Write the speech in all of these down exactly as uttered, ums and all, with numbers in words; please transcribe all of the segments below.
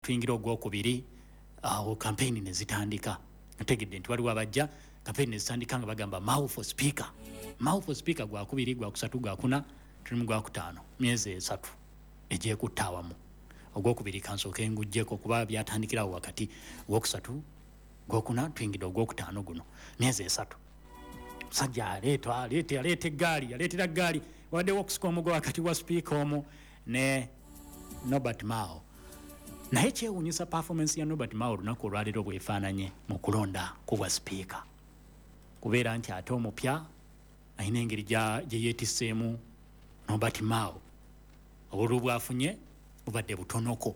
Twingira ogwokubiri awo campaign ne zitandika. Nategedde nti waliwo abajja campaign ne zitandika nga bagamba mouth for speaker. Mouth for speaker gwa kubiri gwa kusatu gwa kuna tuli gwa kutaano myezi esatu eje kutawamu. Ogwokubiri kansooke ngujjeko kuba byatandikirawo wakati gwokusatu gwokuna twingira ogwokutaano guno myezi esatu. Sajja aleetwa aleete aleete eggaali aleetera ggaali wadde wokusika omugo wakati wa speaker omu ne Norbert Mao. Naye kyewuunyisa performance ya Norbert Mao olunaku olwaleero bwefaananye mu kulonda ku bwa speaker. Kubeera nti ate omupya ayina engeri gye yeetisseemu Norbert Mao. Obululu bwafunye bubadde butonoko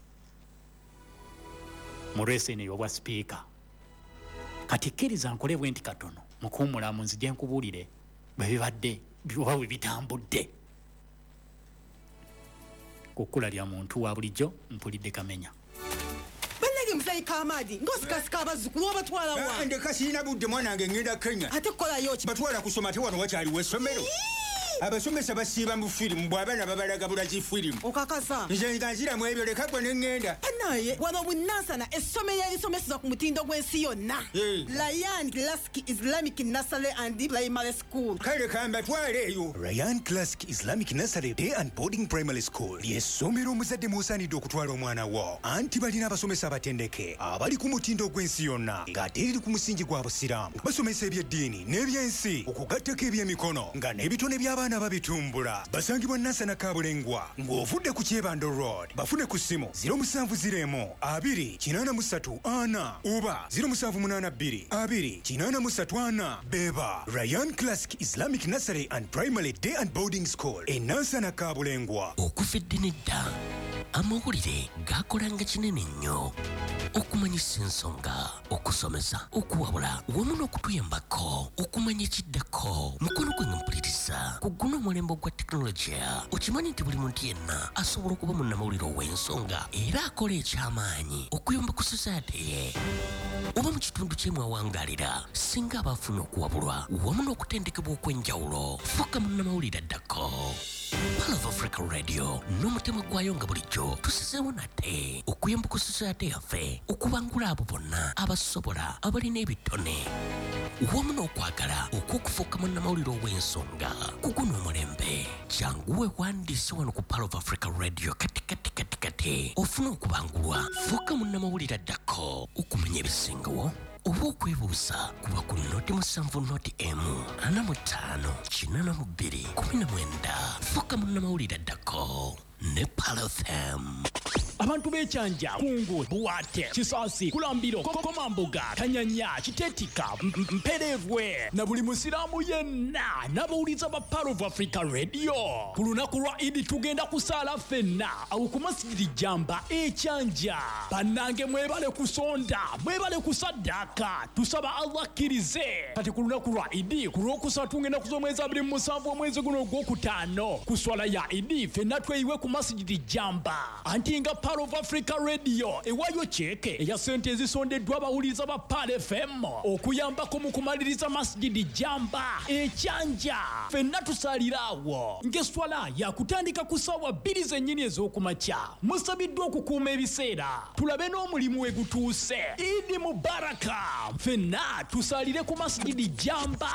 mu lwesene y'obwa speaker. Kati kkiriza nkole bwe nti katono mukuumulamu nzije nkubuulire bwe bibadde oba bwe bitambudde. Kukula lya muntu wa bulijjo mpulidde Kamenya. Bannage musayi Kamadi ngosikasika abazzukulu obatwala wa. Ndeka sirina budde mwanange ngenda Kenya. Ate kolayo ki? Batwala kusoma ate wano wakyaliwo essomero. Abasomesa basiiba mu firimu bw'abaana babalagabula ki firimu. Okakasa. Nze nga nziramu ebyo leka gwe ne ŋŋenda. Naye wano bunnansana essomero erisomeseza ku mutindo gw'ensi yonna. Ryan Classic Islamic Nursery and Primary School. Kale kambatwale eyo. Ryan Classic Islamic Nursery Day and Boarding Primary School ly'essomero omuzadde mw'osaanidde okutwala omwana wo. Anti balina abasomesa abatendeke abali ku mutindo gw'ensi yonna ng'ate eriri ku musingi gwa busiraamu. Basomesa eby'eddiini n'ebyensi okugattako eby'emikono nga n'ebitone by'abaana babitumbula. Basangibwa Nansana Kabulengwa ng'ovudde ku Kyebando Road. Bafune ku ssimu zero musanvu ziro emu abiri kinaana mu ssatu ana oba zero musanvu munaana bbiri abiri kinaana mu ssatu ana. Beba Ryan Classic Islamic Nursery and Primary Day and Boarding School e Nansana Kabulengwa. Okufedde nedda amawulire gakolanga kinene nnyo okumanyisa ensonga, okusomesa, okuwabula wamu n'okutuyambako okumanya ekiddako. Mukono gwe nga mpuliriza ku guno omulembe gwa tekinologiya. Okimanyi nti buli muntu yenna asobola okuba munnamawulire ow'ensonga era akola ekyamaanyi okuyamba ku society ye oba mu kitundu kyemwawangalira singa abafuna okuwabulwa wamu n'okutendekebwa okw'enjawulo. Fuuka munnamawulire addako. Pearl of Africa Radio n'omutima gwayo nga bulijjo tusizeewo nate okuyamba ku society yaffe okubangula abo bonna abasobola abalina ebitone wamu n'okwagala okw'okufuuka munnamawulire ow'ensonga ku guno omulembe. Janguwe wandiise wano ku Pearl of Africa Radio kati kati kati kati ofuna okubangulwa. Fuuka munnamawulire addako okumanya ebisingawo oba okwebuusa kuba ku noti musanvu noti emu ana mu ttaano kinaana mu bbiri kumi na mwenda. Fuuka munnamawulire addako ne Pearl F M. Abantu b'ekyanja kungu buwate Kisaasi Kulambiro Komambuga Kanyanya Kitetika Mperevwe na buli musiraamu yenna n'abawuliza ba Pearl of Africa Radio ku lunaku lwa Idi tugenda kusaala ffenna awo ku masjidi Jamba ekyanja. Bannange mwebale kusonda mwebale kusaddaaka tusaba Allah akkirize. Kati ku lunaku lwa Idi ku lwokusatu ngenda kuzomwezi abiri mu musanvu omwezi guno ogwokutaano ku swala ya Idi ffenna tweyiwe ku masjidi Jamba. Anti nga Pearl of Africa Radio ewayo cheke eya sente ezisondeddwa abawuliza ba Pearl F M okuyambako mu kumaliriza masjidi Jamba ekyanja. Ffenna tusalirawo ng'eswala yakutandika ku ssaawa bbiri zennyini ez'okumakya. Musabiddwa okukuuma ebiseera tulabe n'omulimu we gutuuse. Idi Mubaraka. Ffenna tusalire ku masjidi Jamba.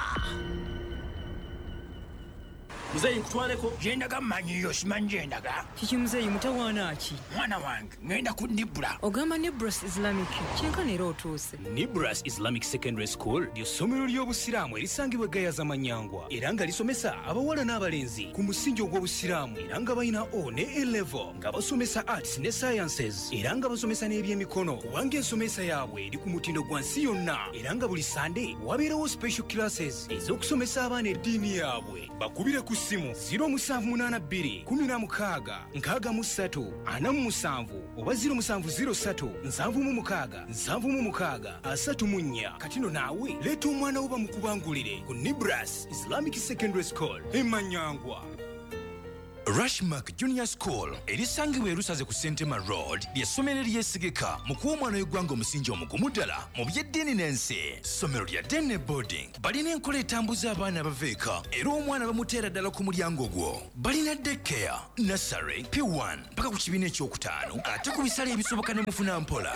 Muzeyi nkutwaleko jendaga mmanyiyo simanyi jendaga. Kiki muzeyi mutawaana ki? Mwana wange ngenda ku Nibra. Ogamba Nibras Islamic kyenkana era otuuse. Nibras Islamic Secondary School ly'essomero ly'obusiraamu erisangibwa Gayaza Manyangwa era nga lisomesa abawala n'abalenzi ku musingi ogw'obusiraamu era nga balina O ne A level nga basomesa arts ne sciences era nga basomesa n'ebyemikono kubanga ensomesa yaabwe eri ku mutindo gwa nsi yonna era nga buli Sunday wabeerawo special classes ez'okusomesa abaana eddiini yaabwe. Bakubire ku simu zero musanvu munaana bbiri kumi na mukaaga nkaaga mu ssatu ana mu musanvu oba zero musanvu ziro ssatu nsanvu mu mukaaga nsanvu mu mukaaga asatu mu nnya. Katino naawe leeta omwana wo bamukubangulire ku Nibras Islamic Secondary School e Manyangwa. Rushmark Junior School erisangibwa erusaze ku Sentema Road ly'essomero eryesigika mu kuwa omwana w'eggwanga omusingi omugumu ddala mu by'eddiini n'ensi. Ssomero lya Dene Boarding balina enkola etambuza abaana abaveeka era omwana bamuteera ddala ku mulyango gwo. Balina daycare, nursery, P one mpaka ku kibiina ekyokutaano ate ku bisale ebisoboka ne mufuna mpola.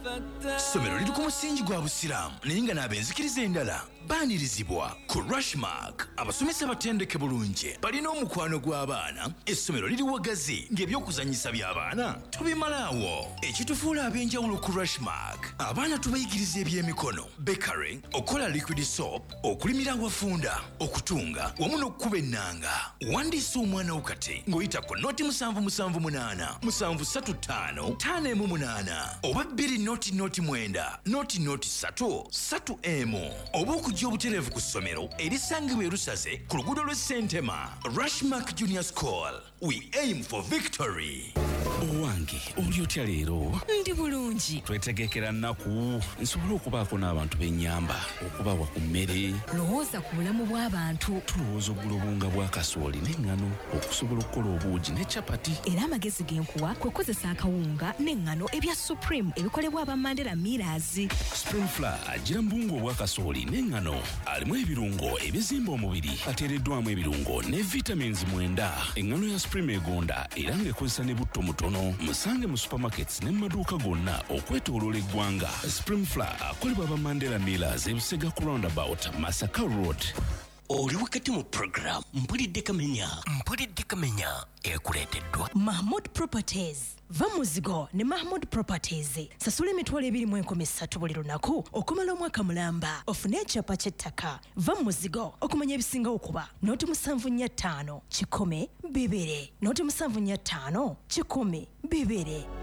Ssomero liri ku musingi gwa busiraamu naye nga n'abenzikiriza endala baanirizibwa. Ku Rushmark abasomesa batendeke bulungi balina omukwano gw'abaana. Essomero liri wagazi ng'ebyokuzanyisa by'abaana tubimalaawo. Ekitufuula ab'enjawulo ku Rushmark, abaana tubayigiriza ebyemikono, bakery, okola liquid soap, okulimira awafunda, okutunga wamu n'okukuba ennanga. Wandiisa omwana wo kati ng'oyita ku noti musanvu musanvu munaana musanvu ssatu ttaano ttaano emu munaana oba bbiri noti noti mwenda noti noti ssatu ssatu emu oba okujja obutereevu ku ssomero erisangibwa erusaze ku luguudo lw'e Sentema. Rushmark Junior School, we aim for victory. Owange oli otya leero? Ndi bulungi. Twetegekera nnaku nsobole okubaako n'abantu b'ennyamba okubawa ku mmere. Lowooza ku bulamu bw'abantu. Tulowooza oggula obunga bwa kasooli n'eŋŋano okusobola okukola obuugi ne capati. Era amagezi genkuwa kwe kozesa akawunga n'eŋŋano ebya Supreme ebikolebwa aba Mandela Millers. Spring Flour agira mbungu obwa kasooli n'eŋŋano alimu ebirungo ebizimba omubiri ateereddwamu ebirungo ne vitamins mwenda. Eŋŋano ya Supreme egonda era ng'ekozesa ne butto mutono. Musange mu supermarkets ne mu maduuka gonna okwetooloola eggwanga. Spring Flour akolebwa aba Mandela Millers e Busega ku roundabout Masaka Road. Oli wakati mu program mpulidde kamenya mpulidde kamenya ekuleeteddwa Mahmood Properties. Va muzigo ne Mahmood Properties. Sasula emitwalo ebiri mu enkumi ssatu buli lunaku okumala omwaka mulamba. Ofune ekyapa ky'ettaka. Va muzigo okumanya ebisinga okuba noti musanvu nnya ttaano kikumi bibiri noti musanvu nnya ttaano kikumi bibiri.